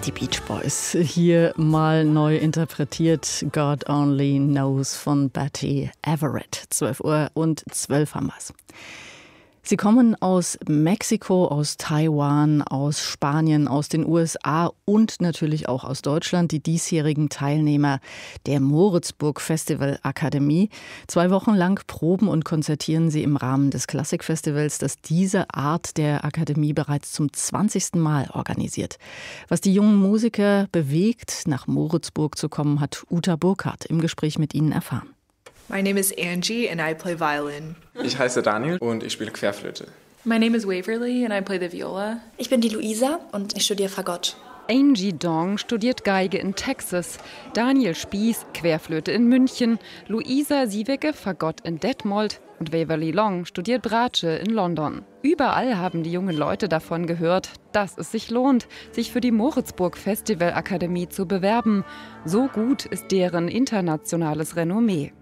Die Beach Boys, hier mal neu interpretiert, God Only Knows von Betty Everett. 12:12 haben wir's. Sie kommen aus Mexiko, aus Taiwan, aus Spanien, aus den USA und natürlich auch aus Deutschland, die diesjährigen Teilnehmer der Moritzburg Festival Akademie. 2 Wochen lang proben und konzertieren sie im Rahmen des Klassikfestivals, das diese Art der Akademie bereits zum 20. Mal organisiert. Was die jungen Musiker bewegt, nach Moritzburg zu kommen, hat Uta Burkhardt im Gespräch mit ihnen erfahren. My name is Angie and I play violin. Ich heiße Daniel und ich spiele Querflöte. My name is Waverly and I play the viola. Ich bin die Luisa und ich studiere Fagott. Angie Dong studiert Geige in Texas, Daniel Spieß Querflöte in München, Luisa Siewecke Fagott in Detmold und Waverly Long studiert Bratsche in London. Überall haben die jungen Leute davon gehört, dass es sich lohnt, sich für die Moritzburg Festival Akademie zu bewerben. So gut ist deren internationales Renommee.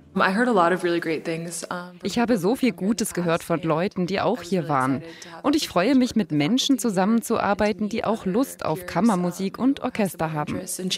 Ich habe so viel Gutes gehört von Leuten, die auch hier waren. Und ich freue mich, mit Menschen zusammenzuarbeiten, die auch Lust auf Kammermusik und Orchester haben.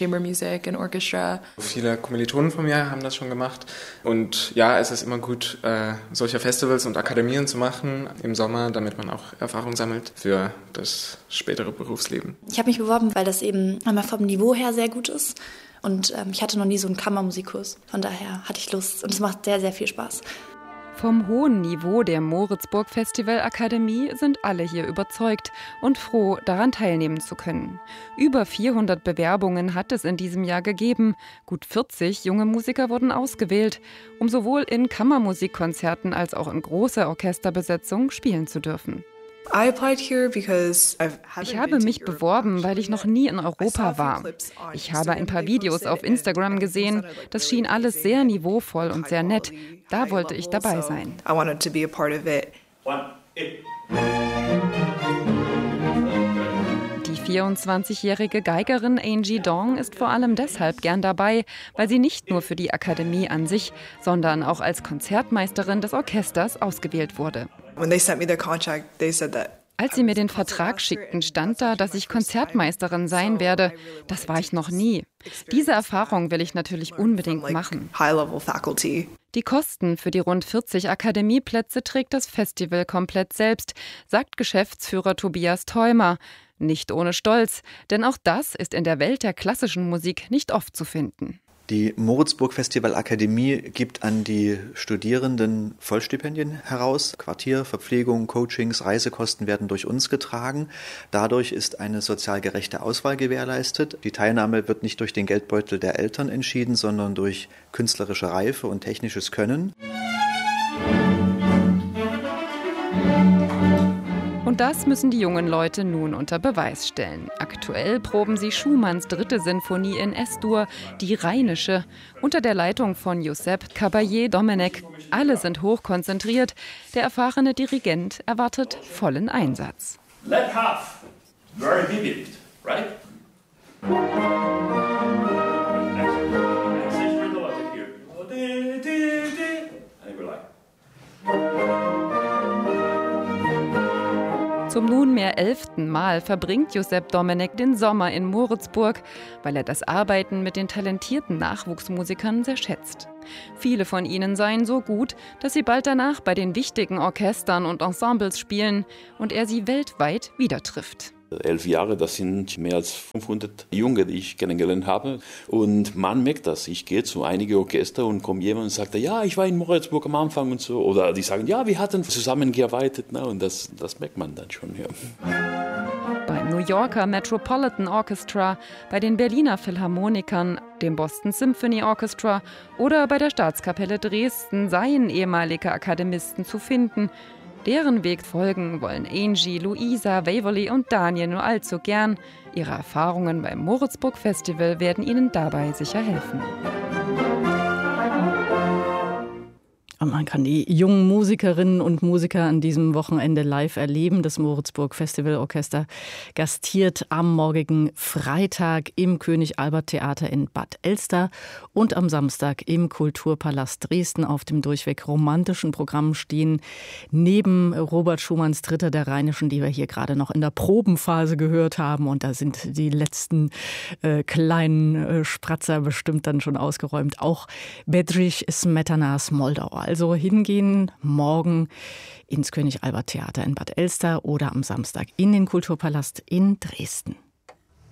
Viele Kommilitonen von mir haben das schon gemacht. Und ja, es ist immer gut, solche Festivals und Akademien zu machen im Sommer, damit man auch Erfahrung sammelt für das spätere Berufsleben. Ich habe mich beworben, weil das eben einmal vom Niveau her sehr gut ist. Und ich hatte noch nie so einen Kammermusikkurs. Von daher hatte ich Lust und es macht sehr, sehr viel Spaß. Vom hohen Niveau der Moritzburg Festival Akademie sind alle hier überzeugt und froh, daran teilnehmen zu können. Über 400 Bewerbungen hat es in diesem Jahr gegeben. Gut 40 junge Musiker wurden ausgewählt, um sowohl in Kammermusikkonzerten als auch in großer Orchesterbesetzung spielen zu dürfen. Ich habe mich beworben, weil ich noch nie in Europa war. Ich habe ein paar Videos auf Instagram gesehen. Das schien alles sehr niveauvoll und sehr nett. Da wollte ich dabei sein. Die 24-jährige Geigerin Angie Dong ist vor allem deshalb gern dabei, weil sie nicht nur für die Akademie an sich, sondern auch als Konzertmeisterin des Orchesters ausgewählt wurde. Als sie mir den Vertrag schickten, stand da, dass ich Konzertmeisterin sein werde. Das war ich noch nie. Diese Erfahrung will ich natürlich unbedingt machen. Die Kosten für die rund 40 Akademieplätze trägt das Festival komplett selbst, sagt Geschäftsführer Tobias Theumer. Nicht ohne Stolz, denn auch das ist in der Welt der klassischen Musik nicht oft zu finden. Die Moritzburg Festival Akademie gibt an die Studierenden Vollstipendien heraus. Quartier, Verpflegung, Coachings, Reisekosten werden durch uns getragen. Dadurch ist eine sozial gerechte Auswahl gewährleistet. Die Teilnahme wird nicht durch den Geldbeutel der Eltern entschieden, sondern durch künstlerische Reife und technisches Können. Und das müssen die jungen Leute nun unter Beweis stellen. Aktuell proben sie Schumanns 3. Sinfonie in S-Dur, die Rheinische, unter der Leitung von Giuseppe Caballé-Domenech. Alle sind hochkonzentriert. Der erfahrene Dirigent erwartet vollen Einsatz. Let half. Very vivid, right? Zum nunmehr 11. Mal verbringt Giuseppe Domenech den Sommer in Moritzburg, weil er das Arbeiten mit den talentierten Nachwuchsmusikern sehr schätzt. Viele von ihnen seien so gut, dass sie bald danach bei den wichtigen Orchestern und Ensembles spielen und er sie weltweit wieder trifft. 11 Jahre, das sind mehr als 500 Junge, die ich kennengelernt habe. Und man merkt das. Ich gehe zu einigen Orchester und kommt jemand und sagt, ja, ich war in Moritzburg am Anfang und so. Oder die sagen, ja, wir hatten zusammengearbeitet. Und das merkt man dann schon. Ja. Beim New Yorker Metropolitan Orchestra, bei den Berliner Philharmonikern, dem Boston Symphony Orchestra oder bei der Staatskapelle Dresden seien ehemalige Akademisten zu finden. Deren Weg folgen wollen Angie, Luisa, Waverly und Daniel nur allzu gern. Ihre Erfahrungen beim Moritzburg Festival werden ihnen dabei sicher helfen. Man kann die jungen Musikerinnen und Musiker an diesem Wochenende live erleben. Das Moritzburg Festivalorchester gastiert am morgigen Freitag im König Albert Theater in Bad Elster und am Samstag im Kulturpalast Dresden. Auf dem durchweg romantischen Programm stehen neben Robert Schumanns Dritter der Rheinischen, die wir hier gerade noch in der Probenphase gehört haben. Und da sind die letzten kleinen Spratzer bestimmt dann schon ausgeräumt. Auch Bedřich Smetanas Moldau. Also hingehen morgen ins König Albert Theater in Bad Elster oder am Samstag in den Kulturpalast in Dresden.